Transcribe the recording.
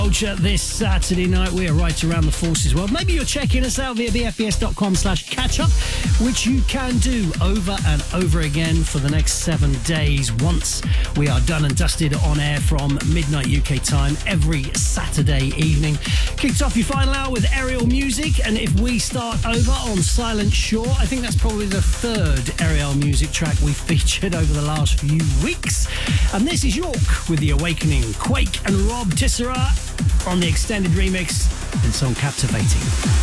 This Saturday night, we are right around the Forces world. Maybe you're checking us out via bfbs.com/catch-up, which you can do over and over again for the next 7 days once we are done and dusted on air from midnight UK time every Saturday evening. Kicked off your final hour with Aerial Music, and if we start over on Silent Shore, I think that's probably the third Aerial Music track we've featured over the last few weeks. And this is York with The Awakening, Quake and Rob Tissera on the extended remix and song Captivating.